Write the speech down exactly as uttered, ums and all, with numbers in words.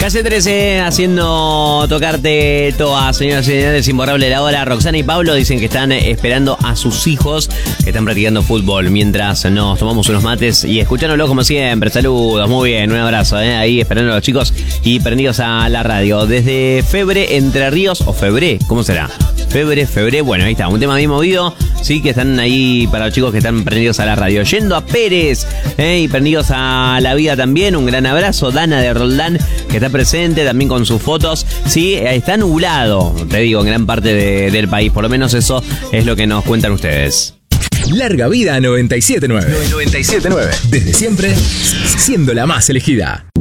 Calle trece haciendo tocarte toda, señoras y señores, imborrable la hora. Roxana y Pablo dicen que están esperando a sus hijos que están practicando fútbol mientras nos tomamos unos mates y escuchándolo como siempre. Saludos, muy bien, un abrazo, ¿eh? Ahí esperando a los chicos y prendidos a la radio. Desde Febre, Entre Ríos, o Febré, ¿cómo será? Febre, Febré, bueno, ahí está, un tema bien movido. Sí, que están ahí para los chicos que están prendidos a la radio. Yendo a Pérez, ¿eh? Y prendidos a la vida también. Un gran abrazo. Dana de Roldán, que está presente también con sus fotos. Sí, está nublado, te digo, en gran parte de, del país. Por lo menos eso es lo que nos cuentan ustedes. Larga vida noventa y siete nueve. noventa y siete nueve. Desde siempre, siendo la más elegida.